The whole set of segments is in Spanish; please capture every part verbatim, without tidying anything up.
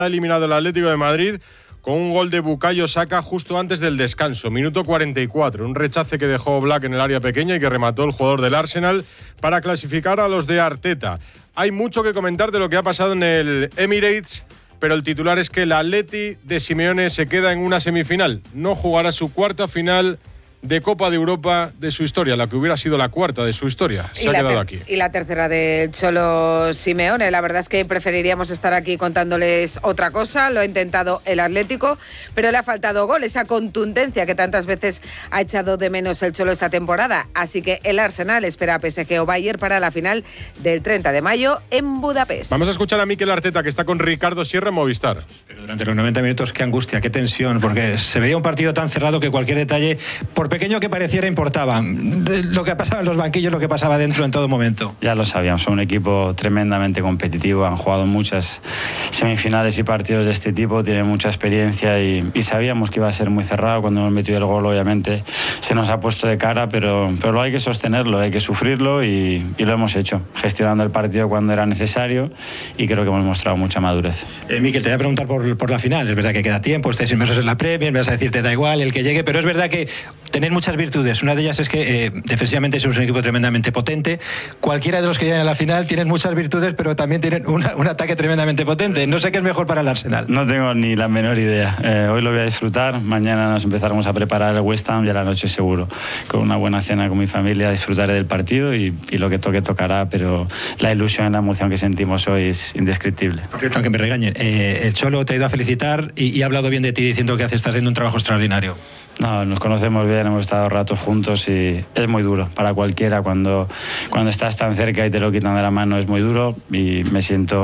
eliminado el Atlético de Madrid con un gol de Bukayo Saka justo antes del descanso, minuto cuarenta y cuatro, un rechace que dejó Black en el área pequeña y que remató el jugador del Arsenal para clasificar a los de Arteta. Hay mucho que comentar de lo que ha pasado en el Emirates, pero el titular es que el Atleti de Simeone se queda en una semifinal, no jugará su cuarta final de Copa de Europa de su historia, la que hubiera sido la cuarta de su historia. Se ha quedado aquí. Y la tercera del Cholo Simeone. La verdad es que preferiríamos estar aquí contándoles otra cosa. Lo ha intentado el Atlético, pero le ha faltado gol, esa contundencia que tantas veces ha echado de menos el Cholo esta temporada. Así que el Arsenal espera a P S G o Bayern para la final del treinta de mayo en Budapest. Vamos a escuchar a Mikel Arteta, que está con Ricardo Sierra en Movistar. Pero durante los noventa minutos, qué angustia, qué tensión, porque se veía un partido tan cerrado que cualquier detalle, por pequeño que pareciera, importaba. Lo que pasaba en los banquillos, lo que pasaba dentro en todo momento. Ya lo sabíamos, son un equipo tremendamente competitivo, han jugado muchas semifinales y partidos de este tipo, tienen mucha experiencia y, y sabíamos que iba a ser muy cerrado. Cuando hemos metido el gol, obviamente se nos ha puesto de cara, pero, pero hay que sostenerlo, hay que sufrirlo y, y lo hemos hecho, gestionando el partido cuando era necesario, y creo que hemos mostrado mucha madurez. Eh, Mikel, te voy a preguntar por, por la final. Es verdad que queda tiempo, estáis inmersos en la Premier, me vas a decir te da igual el que llegue, pero es verdad que tenéis muchas virtudes. Una de ellas es que eh, defensivamente sois un equipo tremendamente potente. Cualquiera de los que llegan a la final tienen muchas virtudes, pero también tienen una, un ataque tremendamente potente. No sé qué es mejor para el Arsenal. No tengo ni la menor idea. Eh, hoy lo voy a disfrutar. Mañana nos empezaremos a preparar el West Ham y a la noche seguro, con una buena cena con mi familia, disfrutaré del partido y, y lo que toque tocará, pero la ilusión y la emoción que sentimos hoy es indescriptible. Por cierto, aunque me regañen, eh, el Cholo te ha ido a felicitar y, y ha hablado bien de ti, diciendo que estás haciendo un trabajo extraordinario. No, nos conocemos bien, hemos estado ratos juntos y es muy duro para cualquiera cuando, cuando estás tan cerca y te lo quitan de la mano, es muy duro, y me siento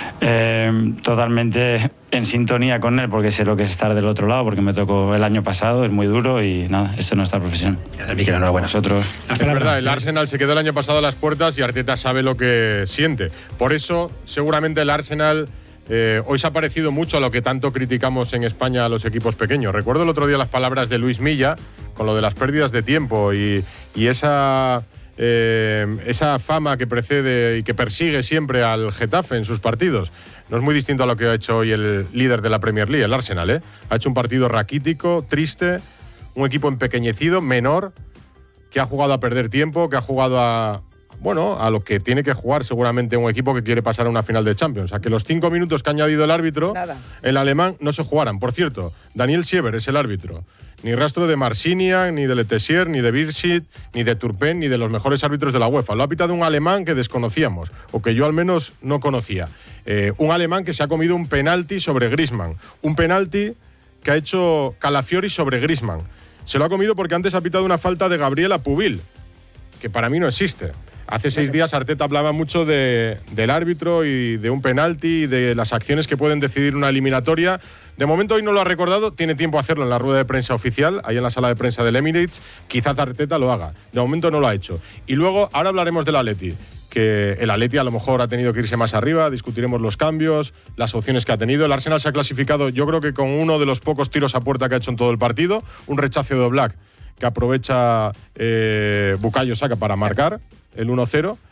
eh, totalmente en sintonía con él, porque sé lo que es estar del otro lado, porque me tocó el año pasado, es muy duro y nada, esto es nuestra profesión. Mikel, enhorabuena. Nosotros. Es verdad, el Arsenal se quedó el año pasado a las puertas y Arteta sabe lo que siente. Por eso, seguramente el Arsenal Eh, hoy se ha parecido mucho a lo que tanto criticamos en España a los equipos pequeños. Recuerdo el otro día las palabras de Luis Milla con lo de las pérdidas de tiempo y, y esa, eh, esa fama que precede y que persigue siempre al Getafe en sus partidos. No es muy distinto a lo que ha hecho hoy el líder de la Premier League, el Arsenal, ¿eh? Ha hecho un partido raquítico, triste, un equipo empequeñecido, menor, que ha jugado a perder tiempo, que ha jugado a... bueno, a lo que tiene que jugar seguramente un equipo que quiere pasar a una final de Champions. A que los cinco minutos que ha añadido el árbitro, Nada. el alemán, no se jugaran. Por cierto, Daniel Siever es el árbitro. Ni rastro de Marciniak, ni de Letessier, ni de Birsit, ni de Turpin, ni de los mejores árbitros de la UEFA. Lo ha pitado un alemán que desconocíamos, o que yo al menos no conocía. Eh, un alemán que se ha comido un penalti sobre Griezmann. Un penalti que ha hecho Calafiori sobre Griezmann. Se lo ha comido porque antes ha pitado una falta de Gabriela Pubil, que para mí no existe. Hace seis días Arteta hablaba mucho de, del árbitro y de un penalti y de las acciones que pueden decidir una eliminatoria. De momento hoy no lo ha recordado, tiene tiempo a hacerlo en la rueda de prensa oficial, ahí en la sala de prensa del Emirates. Quizás Arteta lo haga. De momento no lo ha hecho. Y luego, ahora hablaremos del Atleti, que el Atleti a lo mejor ha tenido que irse más arriba, discutiremos los cambios, las opciones que ha tenido. El Arsenal se ha clasificado, yo creo que con uno de los pocos tiros a puerta que ha hecho en todo el partido, un rechazo de Black que aprovecha eh, Bukayo Saka para marcar el uno cero,